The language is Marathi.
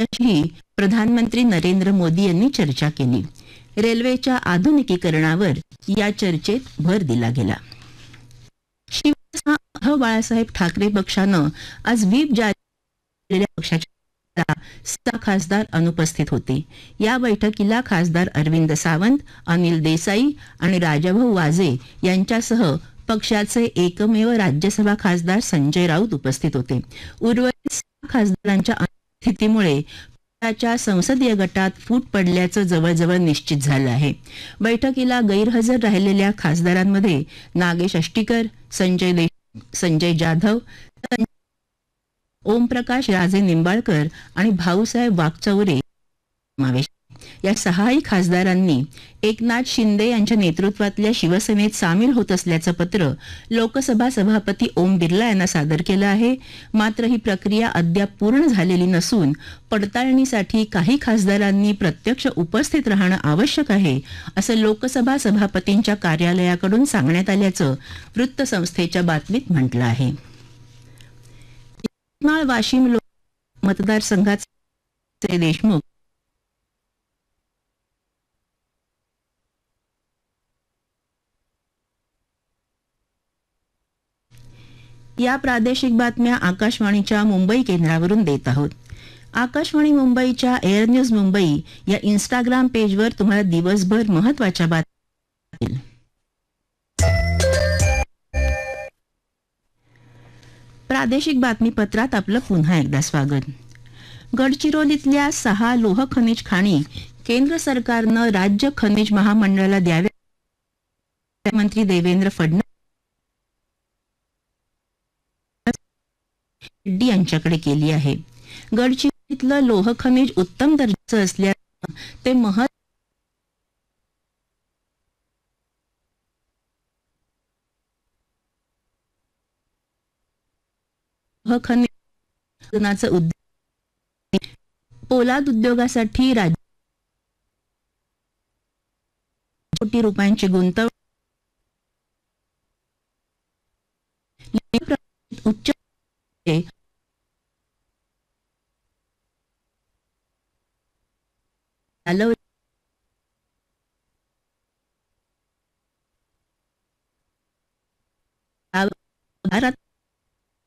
विकासाची प्रधानमंत्री नरेंद्र मोदी यांनी चर्चा केली. रेल्वेच्या आधुनिकीकरणावर या चर्चेत भर दिला गेला. शिवसेना उद्धव बाळासाहेब ठाकरे पक्षानं आज व्हीप जारी केलेल्या पक्षाच्या 6 खासदार अनुपस्थित होते. या बैठकीला खासदार अरविंद सावंत, अनिल देसाई आणि राजाभाऊ वाजे यांच्यासह पक्षाचे एकमेव राज्यसभा खासदार संजय राऊत उपस्थित होते. उर्वरित 6 खासदारांच्या अनुपस्थितीमुळे पक्षाच्या संसदीय गटात फूट पडल्याचं जवळजवळ निश्चित झालं आहे. बैठकीला गैरहजर राहिलेल्या खासदारांमध्ये नागेश अष्टीकर, संजय देशमुख, संजय जाधव, ओमप्रकाश राजे निंबाळकर आणि भाऊसाहेब वाकचौरे समावेश. या 6ही खासदारांनी एकनाथ शिंदे यांच्या नेतृत्वातल्या शिवसेनेत सामील होत असल्याचं पत्र लोकसभा सभापती ओम बिर्ला यांना सादर केलं आहे. मात्र ही प्रक्रिया अद्याप पूर्ण झालेली नसून पडताळणीसाठी काही खासदारांनी प्रत्यक्ष उपस्थित राहणं आवश्यक आहे, असं लोकसभा सभापतींच्या कार्यालयाकडून सांगण्यात आल्याचं वृत्तसंस्थेच्या बातमीत म्हटलं आहे. यवतमाळ वाशिम मतदारसंघाचे देशमुख या प्रादेशिक बातम्या आकाशवाणीच्या मुंबई केंद्रावरून देत आहोत. आकाशवाणी मुंबईच्या एअर न्यूज मुंबई या इंस्टाग्राम पेजवर तुम्हाला दिवसभर महत्त्वाच्या बातम्या. प्रादेशिक बातमीपत्रात आपलं पुन्हा एकदा स्वागत. गडचिरोलीतल्या 6 लोह खनिज खाणी केंद्र सरकारनं राज्य खनिज महामंडळाला द्याव्या, मुख्यमंत्री देवेंद्र फडणवीस यांच्याकडे केली आहे. गडचिरोलीतलं लोह खनिज उत्तम दर्जाचं असल्यानं ते खनिज पोलाद उद्योगासाठी राज्य कोटी रुपयांची गुंतवणूक उच्च भारत